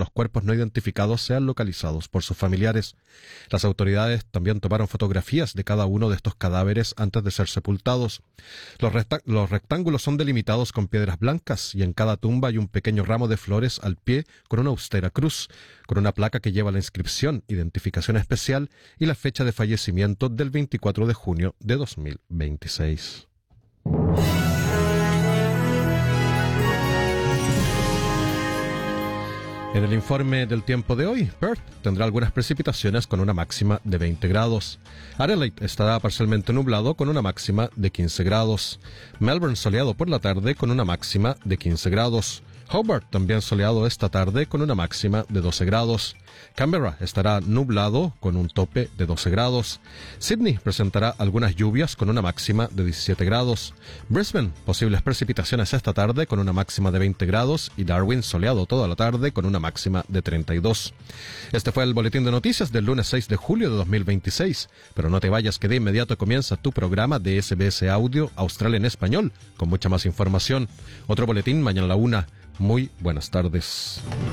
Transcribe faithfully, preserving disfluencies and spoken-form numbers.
los cuerpos no identificados sean localizados por sus familiares. Las autoridades también tomaron fotografías de cada uno de estos cadáveres antes de ser sepultados. Los, recta- los rectángulos son delimitados con piedras blancas y en cada tumba hay un pequeño ramo de flores al pie con una austera cruz, con una placa que lleva la inscripción Identificación Especial y la fecha de fallecimiento del veinticuatro de junio de dos mil veintiséis. En el informe del tiempo de hoy, Perth tendrá algunas precipitaciones con una máxima de veinte grados. Adelaide estará parcialmente nublado con una máxima de quince grados. Melbourne soleado por la tarde con una máxima de quince grados. Hobart también soleado esta tarde con una máxima de doce grados. Canberra estará nublado con un tope de doce grados. Sydney presentará algunas lluvias con una máxima de diecisiete grados. Brisbane, posibles precipitaciones esta tarde con una máxima de veinte grados. Y Darwin soleado toda la tarde con una máxima de treinta y dos. Este fue el boletín de noticias del lunes seis de julio de dos mil veintiséis. Pero no te vayas, que de inmediato comienza tu programa de S B S Audio Australia en Español con mucha más información. Otro boletín mañana a la una. Muy buenas tardes.